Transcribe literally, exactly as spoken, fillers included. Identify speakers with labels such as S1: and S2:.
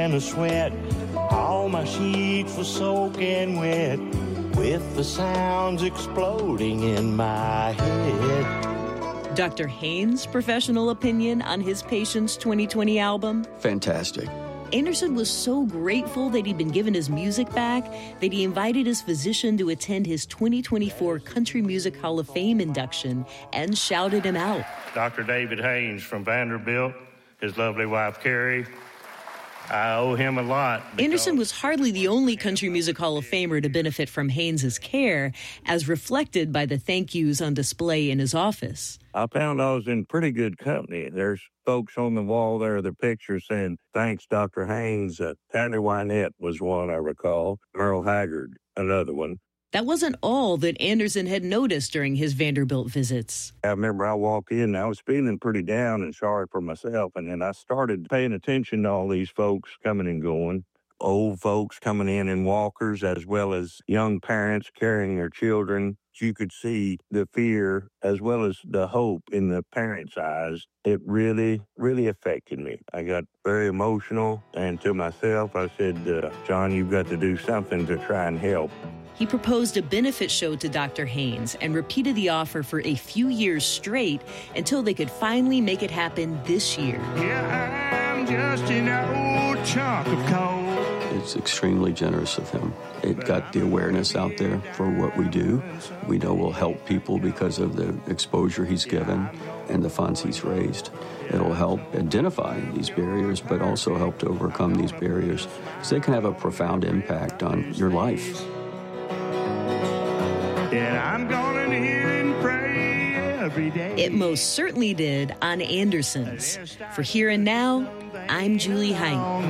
S1: And the sweat, all my sheets were soaking wet, with the sounds exploding in my head.
S2: Doctor Haynes' professional opinion on his patient's twenty twenty album?
S3: Fantastic.
S2: Anderson was so grateful that he'd been given his music back that he invited his physician to attend his twenty twenty-four Country Music Hall of Fame induction and shouted him out.
S1: Doctor David Haynes from Vanderbilt, his lovely wife, Carrie, I owe him a lot.
S2: Anderson was hardly the only Country Music Hall of Famer to benefit from Haynes' care, as reflected by the thank yous on display in his office.
S4: I found I was in pretty good company. There's folks on the wall there, their pictures saying, thanks, Doctor Haynes. Uh, Patty Wynette was one I recall. Merle Haggard, another one.
S2: That wasn't all that Anderson had noticed during his Vanderbilt visits.
S4: I remember I walked in and I was feeling pretty down and sorry for myself. And then I started paying attention to all these folks coming and going. Old folks coming in in walkers, as well as young parents carrying their children. You could see the fear as well as the hope in the parents' eyes. It really, really affected me. I got very emotional, and to myself, I said, uh, John, you've got to do something to try and help.
S2: He proposed a benefit show to Doctor Haynes and repeated the offer for a few years straight until they could finally make it happen this year.
S1: Yeah, I'm just an old chunk of coal.
S3: It's extremely generous of him. It got the awareness out there for what we do. We know we'll help people because of the exposure he's given and the funds he's raised. It'll help identify these barriers, but also help to overcome these barriers, so they can have a profound impact on your life.
S1: And I'm gonna kneel and pray every day.
S2: It most certainly did on Anderson's. For Here and Now, I'm Julie Hine.